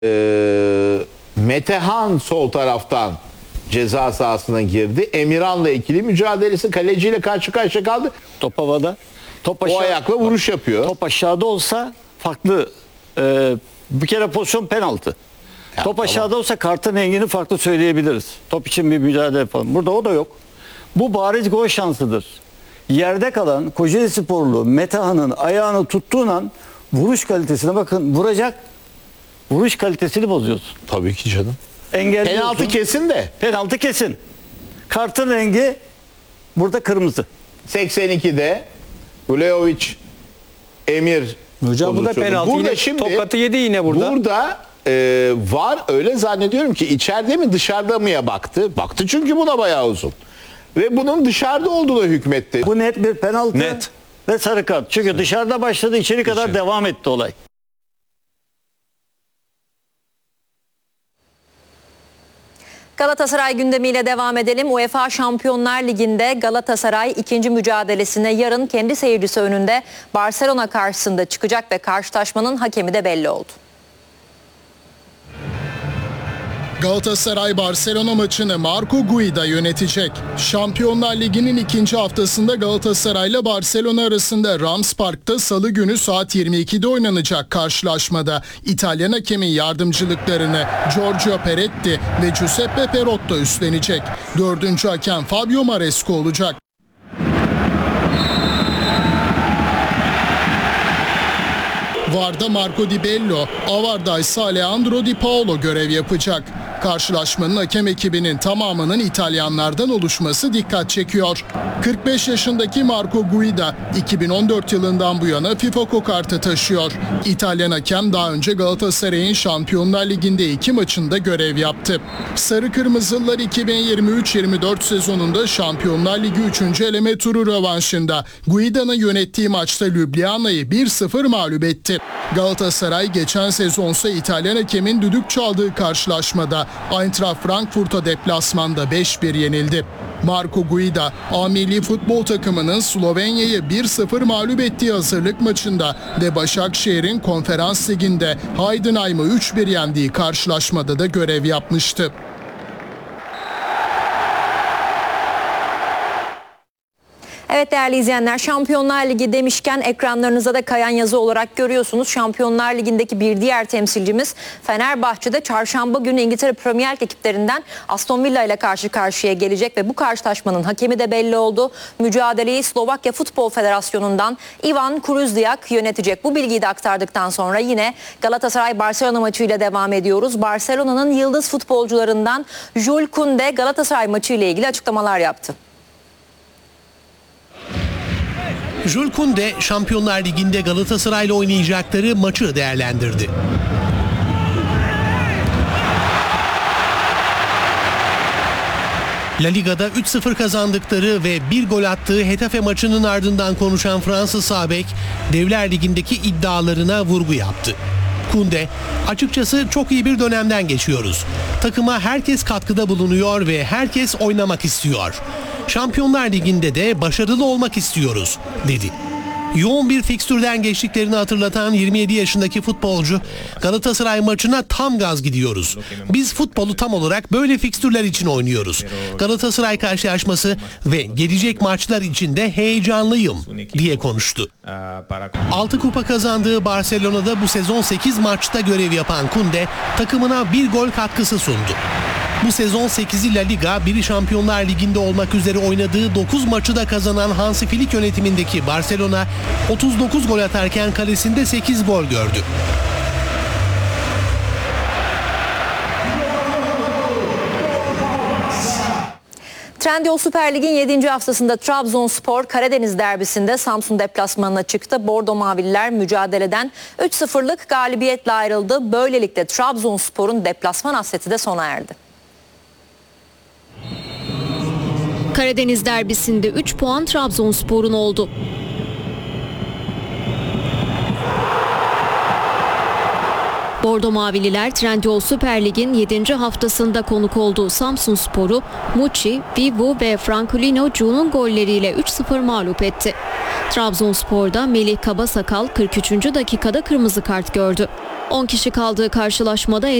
Metehan sol taraftan ceza sahasına girdi. Emirhan'la ikili mücadelesi, kaleciyle karşı karşıya kaldı. Top havada. Top aşağı, O ayakla vuruş yapıyor. top aşağıda olsa farklı. Bir kere pozisyon penaltı. Ya, top aşağıda olsa kartın rengini farklı söyleyebiliriz. Top için bir mücadele yapalım. Burada o da yok. Bu bariz gol şansıdır. Yerde kalan Kocaeli Sporlu Metehan'ın ayağını tuttuğun an vuruş kalitesine bakın, vuracak. Vuruş kalitesini bozuyorsun. Tabii ki canım. Engelliyorsun. Penaltı kesin de. Penaltı kesin. Kartın rengi burada kırmızı. 82'de Vlahovic Emir Hocam bu da pozisyonu. penaltı. Burada Yine şimdi tokatı yedi yine burada. Burada var, öyle zannediyorum ki içeride mi dışarıda mıya baktı. Baktı çünkü bu da bayağı uzun. Ve bunun dışarıda olduğuna hükmetti. Bu net bir penaltı. Net. Ve sarı kart. Çünkü dışarıda başladı, içeri kadar devam etti olay. Galatasaray gündemiyle devam edelim. UEFA Şampiyonlar Ligi'nde Galatasaray ikinci mücadelesine yarın kendi seyircisi önünde Barcelona karşısında çıkacak ve karşılaşmanın hakemi de belli oldu. Galatasaray Barcelona maçını Marco Guida yönetecek. Şampiyonlar Ligi'nin ikinci haftasında Galatasaray ile Barcelona arasında Rams Park'ta Salı günü saat 22'de oynanacak karşılaşmada İtalyan hakemin yardımcılıklarını Giorgio Peretti ve Giuseppe Perotto üstlenecek. Dördüncü hakem Fabio Maresco olacak. VAR'da Marco Di Bello, AVAR'da ise Alejandro Di Paolo görev yapacak. Karşılaşmanın hakem ekibinin tamamının İtalyanlardan oluşması dikkat çekiyor. 45 yaşındaki Marco Guida 2014 yılından bu yana FIFA kokartı taşıyor. İtalyan hakem daha önce Galatasaray'ın Şampiyonlar Ligi'nde 2 maçında görev yaptı. Sarı Kırmızılılar 2023-24 sezonunda Şampiyonlar Ligi 3. eleme turu rövanşında Guida'nın yönettiği maçta Ljubljana'yı 1-0 mağlup etti. Galatasaray geçen sezonsa İtalyan hakemin düdük çaldığı karşılaşmada Eintracht Frankfurt'a deplasmanda 5-1 yenildi. Marco Guida, A milli futbol takımının Slovenya'yı 1-0 mağlup ettiği hazırlık maçında ve Başakşehir'in Konferans Ligi'nde Heidenheim'ı 3-1 yendiği karşılaşmada da görev yapmıştı. Evet değerli izleyenler, Şampiyonlar Ligi demişken ekranlarınıza da kayan yazı olarak görüyorsunuz. Şampiyonlar Ligi'ndeki bir diğer temsilcimiz Fenerbahçe'de çarşamba günü İngiltere Premier Lig ekiplerinden Aston Villa ile karşı karşıya gelecek ve bu karşılaşmanın hakemi de belli oldu. Mücadeleyi Slovakya Futbol Federasyonu'ndan Ivan Kruzdiak yönetecek. Bu bilgiyi de aktardıktan sonra yine Galatasaray-Barcelona maçıyla devam ediyoruz. Barcelona'nın yıldız futbolcularından Jules Koundé Galatasaray maçı ile ilgili açıklamalar yaptı. Jules Koundé Şampiyonlar Ligi'nde Galatasaray'la oynayacakları maçı değerlendirdi. La Liga'da 3-0 kazandıkları ve bir gol attığı Getafe maçının ardından konuşan Fransız sağ bek Devler Ligi'ndeki iddialarına vurgu yaptı. Koundé, açıkçası çok iyi bir dönemden geçiyoruz. Takıma herkes katkıda bulunuyor ve herkes oynamak istiyor. Şampiyonlar Ligi'nde de başarılı olmak istiyoruz, dedi. Yoğun bir fikstürden geçtiklerini hatırlatan 27 yaşındaki futbolcu, Galatasaray maçına tam gaz gidiyoruz. Biz futbolu tam olarak böyle fikstürler için oynuyoruz. Galatasaray karşılaşması ve gelecek maçlar için de heyecanlıyım, diye konuştu. 6 kupa kazandığı Barcelona'da bu sezon 8 maçta görev yapan Koundé, takımına bir gol katkısı sundu. Bu sezon 8'i La Liga, biri Şampiyonlar Ligi'nde olmak üzere oynadığı 9 maçı da kazanan Hansi Flick yönetimindeki Barcelona 39 gol atarken kalesinde 8 gol gördü. Trendyol Süper Lig'in 7. haftasında Trabzonspor Karadeniz derbisinde Samsun deplasmanına çıktı. Bordo Mavililer mücadeleden 3-0'lık galibiyetle ayrıldı. Böylelikle Trabzonspor'un deplasman hasreti de sona erdi. Karadeniz derbisinde 3 puan Trabzonspor'un oldu. Bordo Mavililer Trendyol Süper Lig'in 7. haftasında konuk olduğu Samsunspor'u Muçi, Vivu ve Francolino Cu'nun golleriyle 3-0 mağlup etti. Trabzonspor'da Melih Kabasakal 43. dakikada kırmızı kart gördü. 10 kişi kaldığı karşılaşmada